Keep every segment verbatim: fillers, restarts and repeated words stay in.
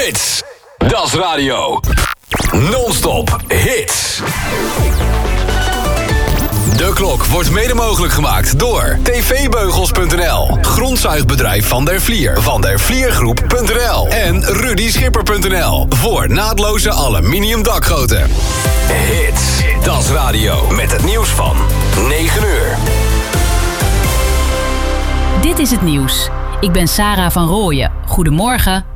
hits. Das Radio. Non-stop hits. De klok wordt mede mogelijk gemaakt door t v beugels punt n l, grondzuigbedrijf Van der Vlier, van der vliergroep punt n l en rudy schipper punt n l voor naadloze aluminium dakgoten. Hits. Das Radio met het nieuws van negen uur. Dit is het nieuws. Ik ben Sarah van Rooyen. Goedemorgen.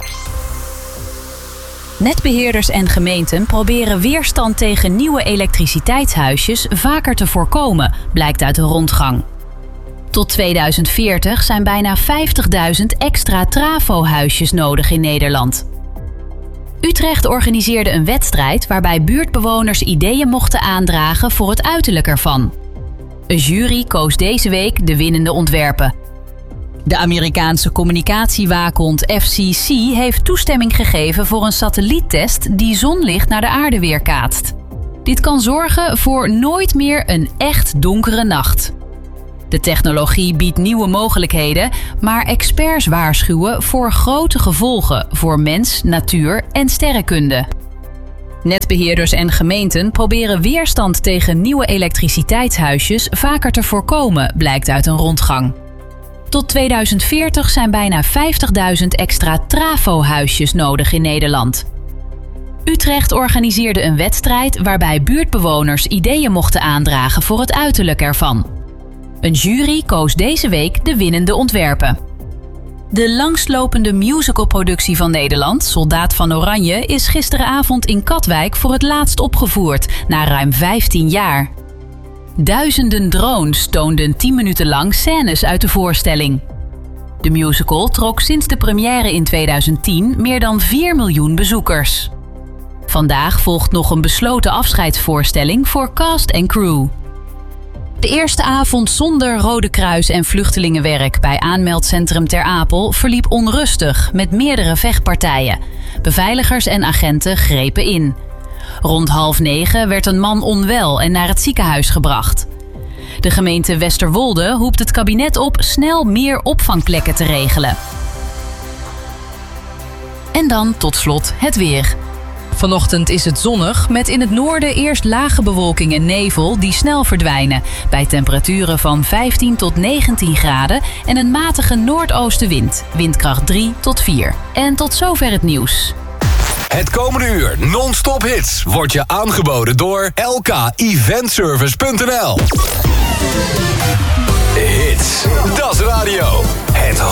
Netbeheerders en gemeenten proberen weerstand tegen nieuwe elektriciteitshuisjes vaker te voorkomen, blijkt uit een rondgang. Tot tweeduizend veertig zijn bijna vijftigduizend extra trafo-huisjes nodig in Nederland. Utrecht organiseerde een wedstrijd waarbij buurtbewoners ideeën mochten aandragen voor het uiterlijk ervan. Een jury koos deze week de winnende ontwerpen. De Amerikaanse communicatiewaakhond F C C heeft toestemming gegeven voor een satelliettest die zonlicht naar de aarde weerkaatst. Dit kan zorgen voor nooit meer een echt donkere nacht. De technologie biedt nieuwe mogelijkheden, maar experts waarschuwen voor grote gevolgen voor mens, natuur en sterrenkunde. Netbeheerders en gemeenten proberen weerstand tegen nieuwe elektriciteitshuisjes vaker te voorkomen, blijkt uit een rondgang. Tot tweeduizend veertig zijn bijna vijftigduizend extra trafo-huisjes nodig in Nederland. Utrecht organiseerde een wedstrijd waarbij buurtbewoners ideeën mochten aandragen voor het uiterlijk ervan. Een jury koos deze week de winnende ontwerpen. De langslopende musicalproductie van Nederland, Soldaat van Oranje, is gisteravond in Katwijk voor het laatst opgevoerd, na ruim vijftien jaar. Duizenden drones toonden tien minuten lang scènes uit de voorstelling. De musical trok sinds de première in tweeduizend tien meer dan vier miljoen bezoekers. Vandaag volgt nog een besloten afscheidsvoorstelling voor cast en crew. De eerste avond zonder Rode Kruis en vluchtelingenwerk bij aanmeldcentrum Ter Apel verliep onrustig met meerdere vechtpartijen. Beveiligers en agenten grepen in. Rond half negen werd een man onwel en naar het ziekenhuis gebracht. De gemeente Westerwolde roept het kabinet op snel meer opvangplekken te regelen. En dan tot slot het weer. Vanochtend is het zonnig, met in het noorden eerst lage bewolking en nevel die snel verdwijnen, bij temperaturen van vijftien tot negentien graden en een matige noordoostenwind, windkracht drie tot vier. En tot zover het nieuws. Het komende uur non-stop hits wordt je aangeboden door l k event service punt n l. Hits, Das Radio. Het